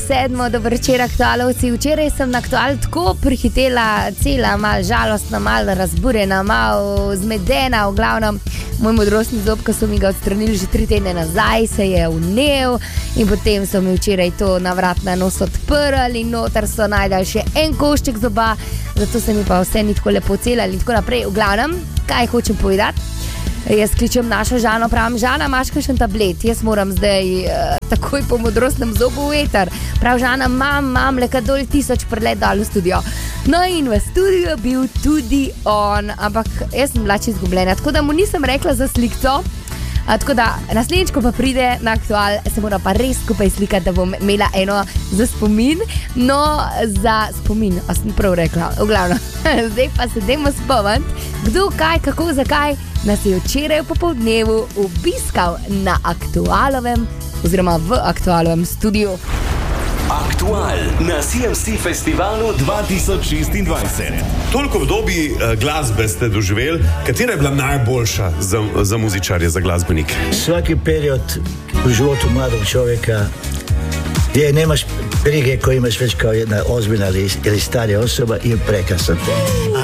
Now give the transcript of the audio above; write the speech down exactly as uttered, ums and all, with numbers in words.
sedmo, dober večer, aktualovci. Včeraj sem na aktual tako prihitela, cela, malo žalostna, malo razburjena, malo zmedena, v glavnem. Moj modrostni zob, ko so mi ga odstranili že tri tedne nazaj, se je vnel in potem so mi včeraj to na vrat na nos odprli in noter so najdali še en košček zoba, zato se mi pa vse ni tako lepo celali in tako naprej. V glavnem, kaj hočem povedati? Jaz kličem našo Žano, pravim, Žana, imaš kakšen tablet? Jaz moram zdaj uh, takoj po modrostnem zobu v eter. Prav, Žana, mam, mam, leka dol tisoč prelet dal v studio. No in v studiu je bil tudi on, ampak jaz sem bila čisto izgubljena, tako da mu nisem rekla za slikco. A, tako da naslednjič, ko pa pride na aktual, se mora pa res skupaj slikati, da bom imela eno za spomin. No, za spomin, a sem prav rekla, v glavno. Zdaj pa se dajmo spomniti, kdo, kaj, kako, zakaj nas je včeraj v popoldnevu obiskal na aktualovem oziroma v aktualovem studiu. Aktual na C M C festivalu dva tisoč šestindvajset. Toliko v dobi uh, glasbe ste doživeli, katera je bila najboljša za, za muzičarje, za glasbenike? Svaki period u životu mladog čovjeka gdje nemaš brige koju imaš već kao jedna ozbiljna ili, ili starija osoba je prekrasan.